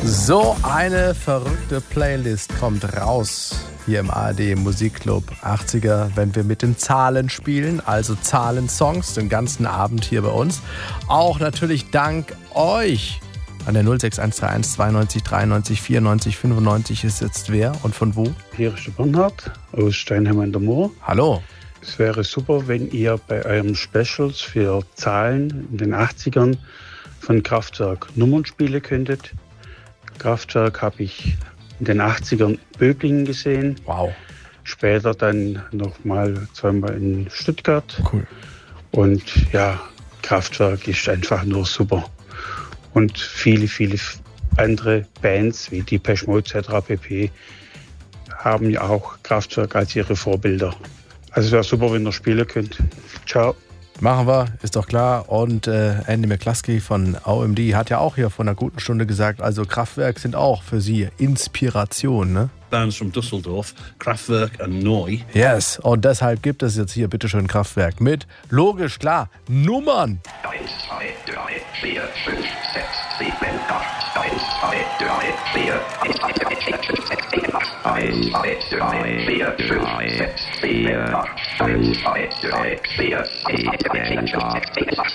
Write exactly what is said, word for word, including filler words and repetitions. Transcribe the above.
So eine verrückte Playlist kommt raus hier im A R D Musikclub achtziger, wenn wir mit den Zahlen spielen, also Zahlensongs den ganzen Abend hier bei uns. Auch natürlich dank euch. An der null sechs eins drei eins zweiundneunzig dreiundneunzig vierundneunzig fünfundneunzig ist jetzt wer und von wo? Hier ist der Bernhard aus Steinheim an der Moor. Hallo. Es wäre super, wenn ihr bei eurem Specials für Zahlen in den achtzigern von Kraftwerk Nummern spielen könntet. Kraftwerk habe ich in den achtzigern Böblingen gesehen. Wow. Später dann nochmal zweimal in Stuttgart. Cool. Und ja, Kraftwerk ist einfach nur super. Und viele, viele andere Bands wie Depeche Mode et cetera pp. Haben ja auch Kraftwerk als ihre Vorbilder. Also es wäre super, wenn ihr spielen könnt. Ciao. Machen wir, ist doch klar. Und äh, Andy McCluskey von O M D hat ja auch hier vor einer guten Stunde gesagt, also Kraftwerk sind auch für Sie Inspiration, ne? Bands from Düsseldorf, Kraftwerk and Neu. Yes, und deshalb gibt es jetzt hier bitteschön Kraftwerk mit, logisch, klar, Nummern. eins, zwei, drei, vier, fünf, sechs, sieben, acht. eins, zwei, drei, vier, eins, zwei, drei, vier, fünf, sechs, sieben, acht. eins, zwei, drei, vier,